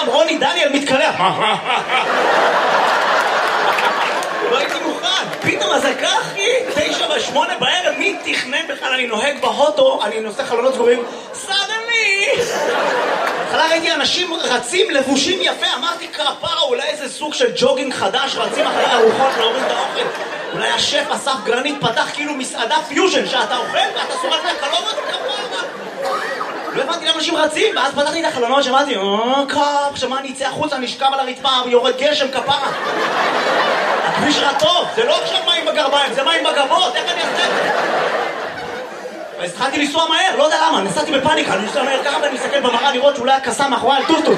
פתאום רוני דניאל מתקלח. לא הייתי מוכן. פתאום הזקה, אחי, 9:08 בערב, מי תכנן בכלל? אני נוהג בהוטו, אני נושא חלונות סגורים. סדני! התחלה ראיתי אנשים רצים לבושים יפה, אמרתי כפרה, אולי איזה סוג של ג'וגינג חדש, רצים אחרי ארוחות להוריד את האוכל. אולי השף אסף גרנית פתח כאילו מסעדה פיוז'ן, שאתה אוכל ואתה סובל מהקלוריות כפרה. לא הבנתי למה אנשים רצים, ואז פתחתי את החלונות, שמעתי, קאפ, שמה אני אצא החוצה, נשכב על הרצפה, יורד גשם כפרה. הכביש רע טוב, זה לא עכשיו מים בגרביים, זה מים בגבות, איך אני אעשה את זה? אז התחלתי לנסוע מהר, לא יודע למה, נסעתי בפאניקה, אני נוסע מהר ככה ואני מסתכל במראה לראות שאולי הקסה מאחורי על טוטוט.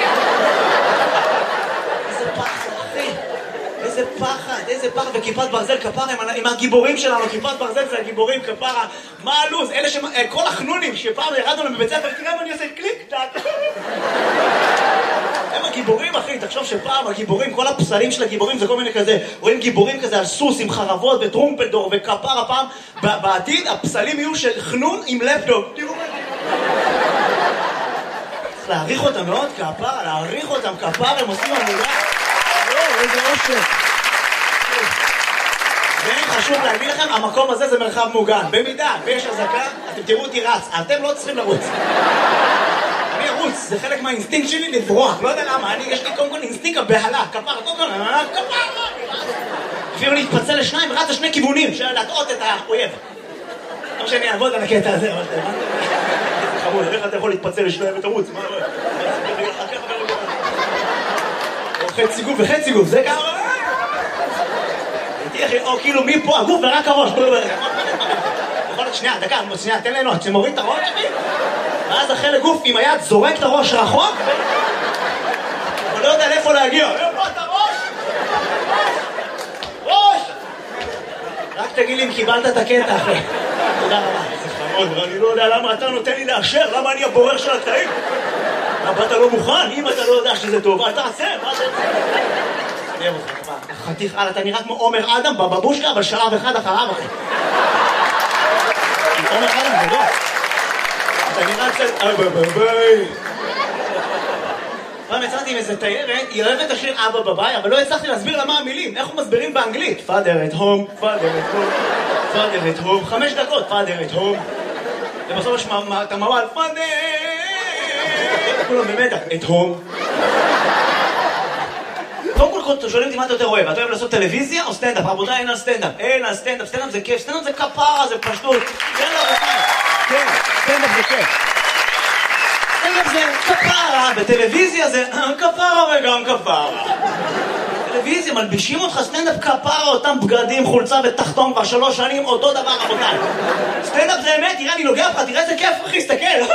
איזה פחד, אחי, איזה פחד, וכיפת ברזל כפרה עם הגיבורים שלנו, כיפת ברזל זה הגיבורים כפרה, מה הלו"ז? אלה כל החנונים שפעם ירדנו להם בבית ספר, תראה מה אני עושה, קליק, טק. הם הגיבורים, אחי, תחשוב שפעם הגיבורים, כל הפסלים של הגיבורים זה כל מיני כזה, רואים גיבורים כזה על סוס עם חרבות וטרומפלדור וכפרה, פעם בעתיד הפסלים יהיו של חנון עם לפטופ. תראו מה זה. צריך להעריך אותם מאוד כפרה, להעריך אותם כפרה, הם עושים עבודה. איזה אושר. חשוב להגיד לכם, המקום הזה זה מרחב מוגן. במידה ויש הזקה, אתם תראו אותי רץ, אתם לא צריכים לרוץ. אני ארוץ, זה חלק מהאינסטינקט שלי לברוח, לא יודע למה, יש לי קודם כל אינסטינקט הבהלה, כפרה, אפילו להתפצל לשניים, רץ לשני כיוונים, של להטעות את האויב. לא שאני אעבוד על הקטע הזה, אבל זה חמוד, איך אתה יכול להתפצל לשניים ותרוץ? חצי גוף וחצי גוף, זה גם... או כאילו מפה הגוף ורק הראש. שנייה, דקה, שנייה, תן לנו, שמוריד את הראש שלי ואז החלק גוף עם היד זורק את הראש רחוק אבל לא יודע לאיפה להגיע. איפה את הראש? ראש! רק תגיד לי אם קיבלת את הקטע אחרי. תודה רבה. זה חמוד, אני לא יודע למה אתה נותן לי לאשר, למה אני הבורר של הקטעים? למה אתה לא מוכן? אם אתה לא יודע שזה טוב, אל תעשה, מה זה? נראה אותך, חתיך, אתה נראה כמו עומר אדם בבבושקה, אבל שלב אחד אחריו, אחי. עומר אדם זה לא. אתה נראה קצת... ביי. פעם יצאתי עם איזה תיירת, היא אוהבת השיר אבא בביי, אבל לא הצלחתי להסביר לה מה המילים, איך הוא מסבירים באנגלית. Father at home, father at home, father at home, 5 דקות, father at home. ובסוף יש את המוואל, father! כולם במתח, at home. קודם כל שואלים אותי מה אתה יותר אוהב, אתה אוהב לעשות טלוויזיה או סטנדאפ? רבותיי, אין על סטנדאפ, סטנדאפ זה כיף, סטנדאפ זה כפרה, זה פשטות. כן, סטנדאפ זה כיף. סטנדאפ זה כפרה, בטלוויזיה זה כפרה וגם כפרה. טלוויזיה, מלבישים אותך סטנדאפ כפרה, אותם בגדים, חולצה ותחתון כבר 3 שנים, אותו דבר רבותיי. סטנדאפ זה אמת, תראה אני נוגע לך, תראה איזה כיף אחי, סתכל.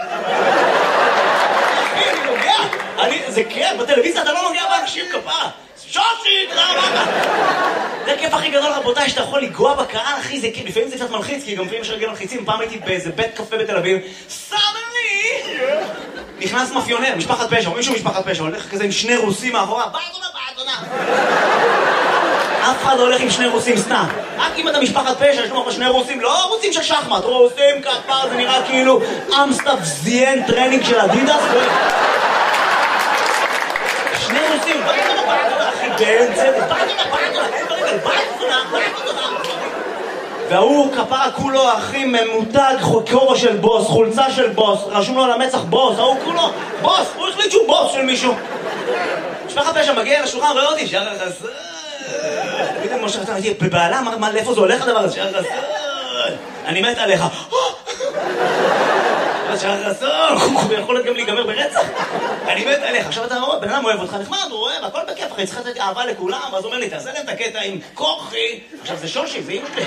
זה כיף, בטלוויזיה אתה לא נוגע באנשים כפרה. שושי, תראה. זה הכיף הכי גדול רבותיי, שאתה יכול לגוע בקהל, אחי, זה כיף, לפעמים זה קצת מלחיץ, כי גם לפעמים יש רגל מלחיצים, פעם הייתי באיזה בית קפה בתל אביב, סדני! נכנס מאפיונר, משפחת פשע, מישהו משפחת פשע, הולך כזה עם 2 רוסים מאחורה, באדונה. אף אחד לא הולך עם 2 רוסים סתם. רק אם אתה משפחת פשע, יש לך 2 רוסים, לא רוסים של שחמט, רוסים כפר, זה נראה כאילו אמסטאפ זיין טרנינג של אדידס. 2 רוסים, באדונה, אחי, באמצע, באדונה. והוא כפרה כולו, אחי, ממותג, כובע של בוס, חולצה של בוס, רשום לו על המצח בוס, ההוא כולו, בוס, הוא החליט שהוא בוס של מישהו. משפחת פשע מגיע לשולחן, רואה אותי, שער החסר. פתאום משה חסר, הייתי בבעלה, לאיפה זה הולך הדבר הזה? שער חסר. אני מת עליך. שער חסר, הוא יכול להיות גם להיגמר ברצח. אני מת עליך. עכשיו אתה אומר, בן אדם אוהב אותך, נחמד, הוא אוהב, הכל בכיף, אחי, צריך לתת אהבה לכולם, ואז הוא אומר לי, תעשה להם את הקטע עם כוחי. עכשיו זה שושי, זה אמא שלי.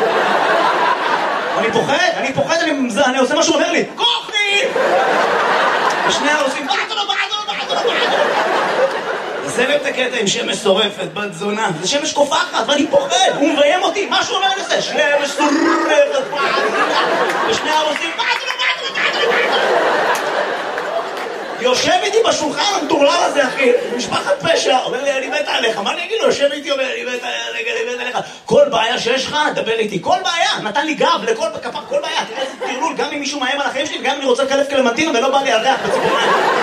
אני פוחד, אני עושה מה שהוא אומר לי, כוחי! ושני הרוסים, באדונה. זה לב את הקטע עם שמש שורפת, בת זונה. זה שמש קופחת, ואני פוחד, הוא מביים אותי, מה שהוא אומר לי זה? שמש שורפת, ושני הרוסים, באדונה. יושב איתי בשולחן המטורלל הזה, אחי, משפחת פשע, אומר לי, אני מת עליך, מה אני אגיד לו? יושב איתי, אומר, אני מת עליך. כל בעיה שיש לך, דבר איתי, כל בעיה, נתן לי גב לכל כפר, כל בעיה, תראה איזה תרלול, גם אם מישהו מאיים על החיים שלי, וגם אם אני רוצה לקלף קלמנטינה ולא בא לי על ריח בציפורניים.